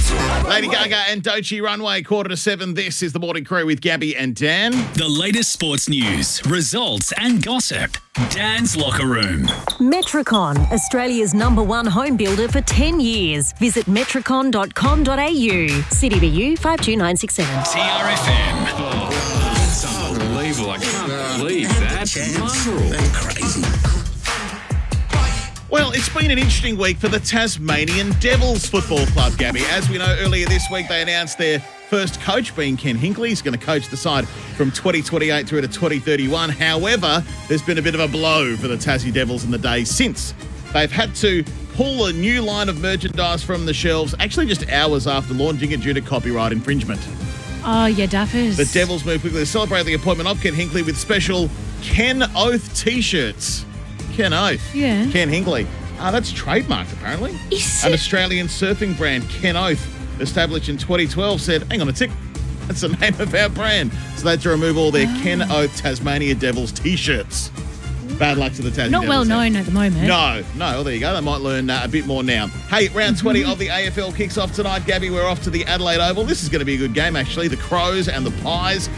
Lady Gaga and Doechii Runway, 6:45. This is the Morning Crew with Gabby and Dan. The latest sports news, results and gossip. Dan's Locker Room. Metricon, Australia's #1 home builder for 10 years. Visit metricon.com.au. CDBU 52967. TRFM. That's unbelievable. I can't believe that. Mongrel. Crazy. Well, it's been an interesting week for the Tasmanian Devils Football Club, Gabby. As we know, earlier this week they announced their first coach being Ken Hinkley. He's going to coach the side from 2028 through to 2031. However, there's been a bit of a blow for the Tassie Devils in the days since. They've had to pull a new line of merchandise from the shelves, actually just hours after launching it due to copyright infringement. Oh, yeah, duffers. The Devils move quickly to celebrate the appointment of Ken Hinkley with special Ken Oath T-shirts. Ken Oath. Yeah. Ken Hinkley. That's trademarked, apparently. Is An it? Australian surfing brand, Ken Oath, established in 2012, said, hang on a tick, that's the name of our brand. So they had to remove all their Ken Oath Tasmania Devils T-shirts. Bad luck to the Tasmania Not Devils. well known at the moment. No. Well, there you go. They might learn a bit more now. Hey, round 20 of the AFL kicks off tonight. Gabby, we're off to the Adelaide Oval. This is going to be a good game, actually. The Crows and the Pies.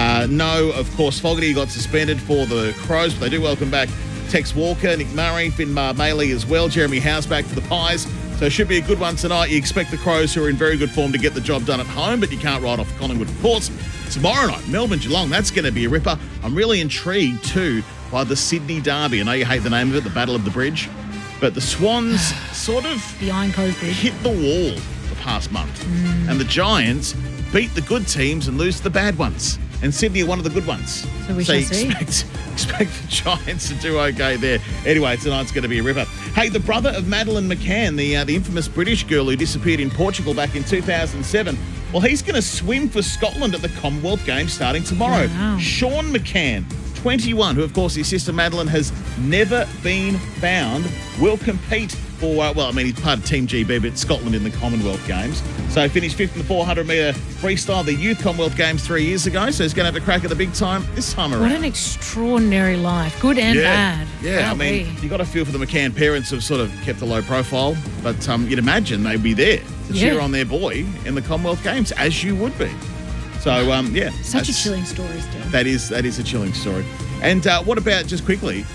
No, of course, Fogarty got suspended for the Crows, but they do welcome back Tex Walker, Nick Murray, Finbar Maley as well. Jeremy Howe's back for the Pies. So it should be a good one tonight. You expect the Crows, who are in very good form, to get the job done at home, but you can't write off Collingwood, of course. Tomorrow night, Melbourne-Geelong. That's going to be a ripper. I'm really intrigued, too, by the Sydney Derby. I know you hate the name of it, the Battle of the Bridge, but the Swans sort of The Iron Cove Bridge. hit the wall the past month. And the Giants beat the good teams and lose the bad ones. And Sydney are one of the good ones. So we shall see. Expect the Giants to do okay there. Anyway, tonight's going to be a ripper. Hey, the brother of Madeleine McCann, the infamous British girl who disappeared in Portugal back in 2007, well, he's going to swim for Scotland at the Commonwealth Games starting tomorrow. Wow. Sean McCann, 21, who, of course, his sister Madeleine has never been found, will compete for, he's part of Team GB, but Scotland in the Commonwealth Games. So finished fifth in the 400-metre freestyle, the Youth Commonwealth Games 3 years ago, so he's going to have a crack at the big time this time around. What an extraordinary life. Good and bad. Yeah, Wowee. you got to feel for the McCann parents have sort of kept a low profile, but you'd imagine they'd be there to cheer on their boy in the Commonwealth Games, as you would be. So, Such a chilling story still. That is a chilling story. And what about, just quickly,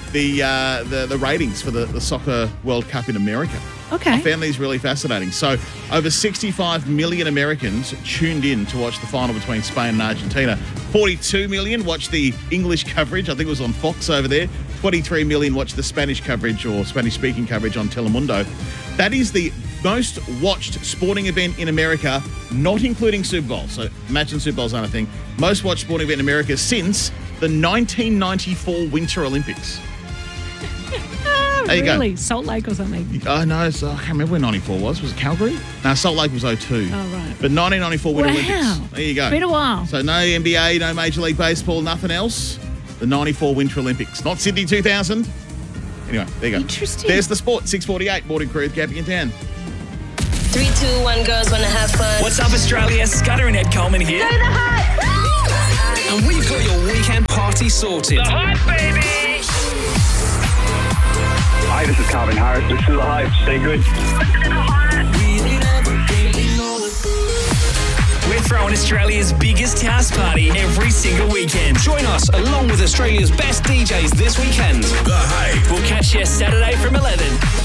the ratings for the Soccer World Cup in America? Okay. I found these really fascinating. So over 65 million Americans tuned in to watch the final between Spain and Argentina. 42 million watched the English coverage. I think it was on Fox over there. 23 million watched the Spanish coverage or Spanish-speaking coverage on Telemundo. That is the most watched sporting event in America, not including Super Bowl. So imagine Super Bowl's not a thing. Most watched sporting event in America since the 1994 Winter Olympics. There you Really? go. Salt Lake or something? Oh, no, so I can't remember where 94 was. Was it Calgary? No, Salt Lake was 02. Oh, right. But 1994 Winter Wow. Olympics. There you go. Been a while. So no NBA, no Major League Baseball, nothing else. The 94 Winter Olympics. Not Sydney 2000. Anyway, there you go. Interesting. There's the sport. 6:48, Morning Crew with Gabby and Dan. 3, 2, 1, girls wanna have fun. What's up, Australia? Scudder and Ed Coleman here. And we've got your weekend party sorted. Hi, this is Calvin Harris. This is The Hype. Stay good. We're throwing Australia's biggest house party every single weekend. Join us along with Australia's best DJs this weekend. The Hype. We'll catch you Saturday from 11.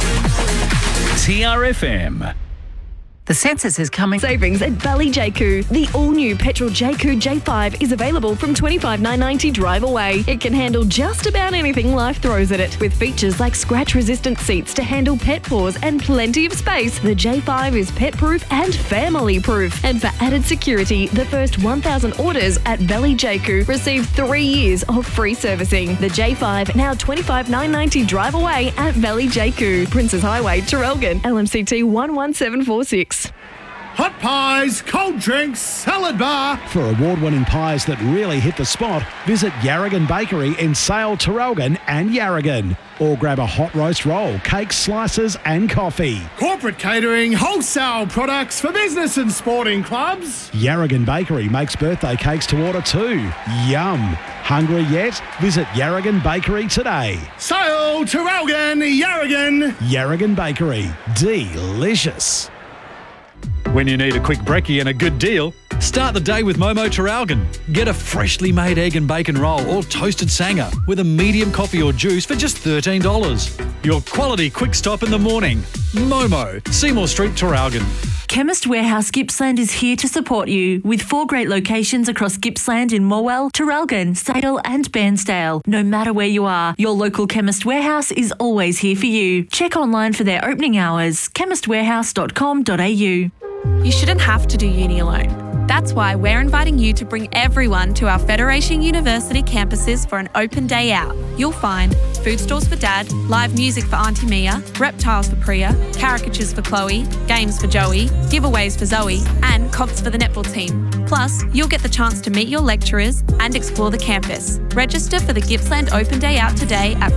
TRFM. The census is coming. Savings at Valley Jaku. The all-new petrol Jaku J5 is available from $25,990 drive away. It can handle just about anything life throws at it. With features like scratch-resistant seats to handle pet paws and plenty of space, the J5 is pet-proof and family-proof. And for added security, the first 1,000 orders at Valley Jaku receive 3 years of free servicing. The J5 now $25,990 drive away at Valley Jaku. Princes Highway, Traralgon, LMCT 11746. Hot pies, cold drinks, salad bar. For award-winning pies that really hit the spot, visit Yarragon Bakery in Sale, Traralgon and Yarragon. Or grab a hot roast roll, cakes, slices and coffee. Corporate catering, wholesale products for business and sporting clubs. Yarragon Bakery makes birthday cakes to order too. Yum! Hungry yet? Visit Yarragon Bakery today. Sale, Traralgon, Yarragon. Yarragon Bakery. Delicious. When you need a quick brekkie and a good deal, start the day with Momo Traralgon. Get a freshly made egg and bacon roll or toasted sanger with a medium coffee or juice for just $13. Your quality quick stop in the morning. Momo, Seymour Street, Traralgon. Chemist Warehouse Gippsland is here to support you with 4 great locations across Gippsland in Morwell, Traralgon, Sale and Bairnsdale. No matter where you are, your local Chemist Warehouse is always here for you. Check online for their opening hours, chemistwarehouse.com.au. You shouldn't have to do uni alone. That's why we're inviting you to bring everyone to our Federation University campuses for an open day out. You'll find food stalls for Dad, live music for Auntie Mia, reptiles for Priya, caricatures for Chloe, games for Joey, giveaways for Zoe, and comps for the netball team. Plus, you'll get the chance to meet your lecturers and explore the campus. Register for the Gippsland Open Day Out today at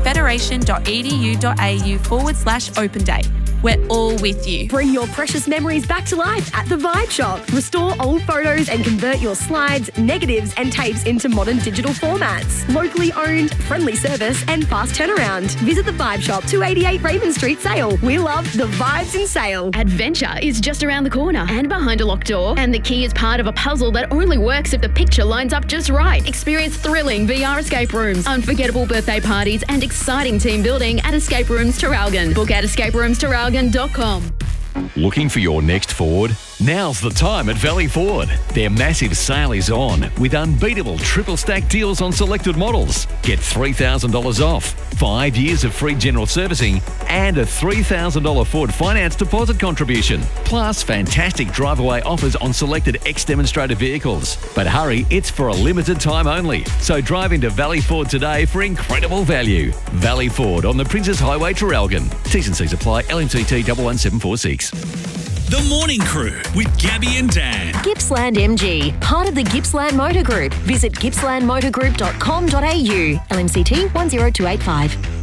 federation.edu.au/open day. We're all with you. Bring your precious memories back to life at The Vibe Shop. Restore old photos and convert your slides, negatives and tapes into modern digital formats. Locally owned, friendly service and fast turnaround. Visit The Vibe Shop, 288 Raven Street, Sale. We love the vibes in Sale. Adventure is just around the corner and behind a locked door. And the key is part of a puzzle that only works if the picture lines up just right. Experience thrilling VR escape rooms, unforgettable birthday parties and exciting team building at Escape Rooms Traralgon. Book at escaperoomstraralgon.com. Looking for your next Ford? Now's the time at Valley Ford. Their massive sale is on with unbeatable triple stack deals on selected models. Get $3,000 off, 5 years of free general servicing and a $3,000 Ford finance deposit contribution. Plus fantastic drive-away offers on selected ex-demonstrator vehicles. But hurry, it's for a limited time only. So drive into Valley Ford today for incredible value. Valley Ford on the Princes Highway, Traralgon. T's and C's apply. LMCT 11746. The Morning Crew with Gabby and Dan. Gippsland MG, part of the Gippsland Motor Group. Visit gippslandmotorgroup.com.au. LMCT 10285.